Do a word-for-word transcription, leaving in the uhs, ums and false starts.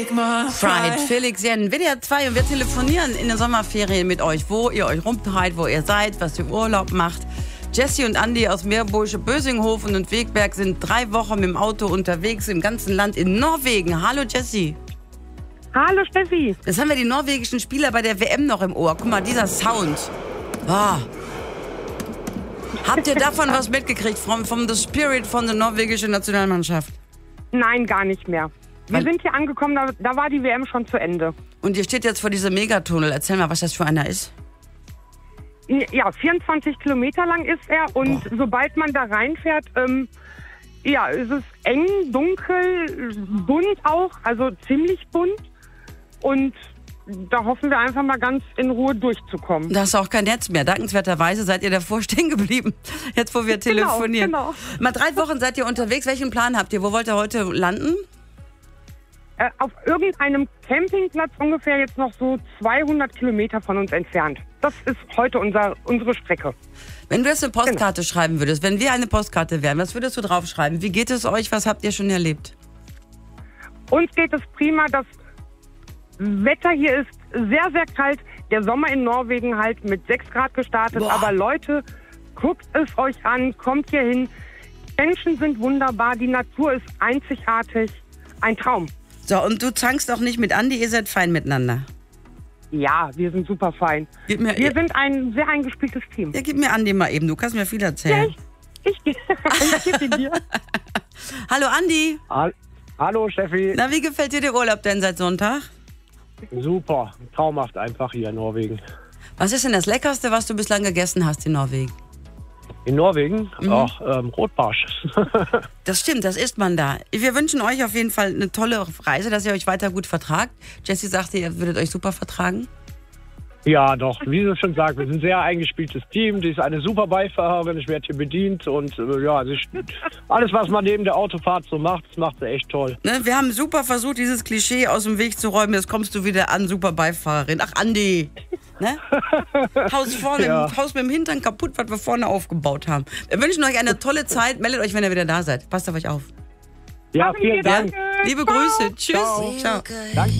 Fried, Felix Jen, W D R zwei, und wir telefonieren in den Sommerferien mit euch, wo ihr euch rumtreibt, wo ihr seid, was ihr Urlaub macht. Jessie und Andi aus Meerbursche, Bösinghofen und Wegberg sind drei Wochen mit dem Auto unterwegs im ganzen Land in Norwegen. Hallo Jessie. Hallo Steffi. Jetzt haben wir die norwegischen Spieler bei der W M noch im Ohr. Guck mal, dieser Sound. Oh. Habt ihr davon was mitgekriegt, vom, vom The Spirit von der norwegischen Nationalmannschaft? Nein, gar nicht mehr. Wir Weil- sind hier angekommen, da, da war die W M schon zu Ende. Und ihr steht jetzt vor diesem Megatunnel. Erzähl mal, was das für einer ist. Ja, vierundzwanzig Kilometer lang ist er und Boah. sobald man da reinfährt, ähm, ja, es ist eng, dunkel, bunt auch, also ziemlich bunt. Und da hoffen wir einfach mal ganz in Ruhe durchzukommen. Da ist auch kein Netz mehr. Dankenswerterweise seid ihr davor stehen geblieben, jetzt wo wir telefonieren. Genau, Mal drei Wochen seid ihr unterwegs. Welchen Plan habt ihr? Wo wollt ihr heute landen? Äh, auf irgendeinem Campingplatz ungefähr jetzt noch so zweihundert Kilometer von uns entfernt. Das ist heute unser, unsere Strecke. Wenn du jetzt eine Postkarte schreiben würdest, wenn wir eine Postkarte wären, was würdest du draufschreiben? Wie geht es euch? Was habt ihr schon erlebt? Uns geht es prima. Das Wetter hier ist sehr, sehr kalt. Der Sommer in Norwegen halt mit sechs Grad gestartet. Boah. Aber Leute, guckt es euch an, kommt hier hin. Menschen sind wunderbar, die Natur ist einzigartig. Ein Traum. So, und du zankst auch nicht mit Andi, ihr seid fein miteinander. Ja, wir sind super fein. Gib mir, Wir sind ein sehr eingespieltes Team. ja, gib mir Andi mal eben, du kannst mir viel Ja, erzählen. ich, ich, ich gebe ihn dir. Hallo Andi, Hall- Hallo Steffi, na wie gefällt dir der Urlaub denn seit Sonntag? super, traumhaft einfach hier in Norwegen. Was ist denn das Leckerste, was du bislang gegessen hast in Norwegen? In Norwegen? Mhm. Ach, ähm, Rotbarsch. Das stimmt, das isst man da. Wir wünschen euch auf jeden Fall eine tolle Reise, dass ihr euch weiter gut vertragt. Jessie sagte, ihr würdet euch super vertragen. Ja, doch, wie sie schon sagt, wir sind ein sehr eingespieltes Team. Die ist eine super Beifahrerin, ich werde hier bedient und äh, ja, sie, alles, was man neben der Autofahrt so macht, das macht sie echt toll. Ne, wir haben super versucht, dieses Klischee aus dem Weg zu räumen. Jetzt kommst du wieder an, super Beifahrerin. Ach, Andi. Ne? Haus vorne, Ja. Haus mit dem Hintern kaputt, was wir vorne aufgebaut haben. Wir wünschen euch eine tolle Zeit. Meldet euch, wenn ihr wieder da seid. Passt auf euch auf. Ja, Machen wir, vielen Dank. danke. Liebe Ciao. Grüße. Tschüss. Ciao. Ciao. Danke.